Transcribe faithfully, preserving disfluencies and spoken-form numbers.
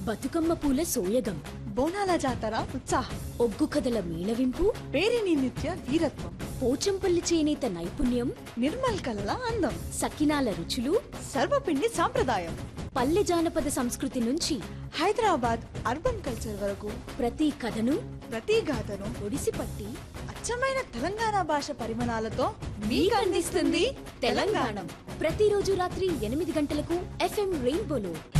బతుకమ్మ పూల సోయగం, బోనాల జాతర ఉత్సాహం, ఒగ్గు కథల మేళవింపు, పేరిని నిత్య వీరత్వం, పోచంపల్లి చేనేత నైపుణ్యం, నిర్మల్ కలల అందం, సకినాల రుచులు, సర్వపిండి సాంప్రదాయం, పల్లె జానపద సంస్కృతి నుంచి హైదరాబాద్ అర్బన్ కల్చర్ వరకు ప్రతి కథను ప్రతి గాథను ఒడిసిపట్టి అచ్చమైన తెలంగాణ భాష పరిమాణాలతో మీకు అందిస్తుంది తెలంగాణ. ప్రతిరోజు రాత్రి ఎనిమిది గంటలకు ఎఫ్ఎం రెయిన్బోలో.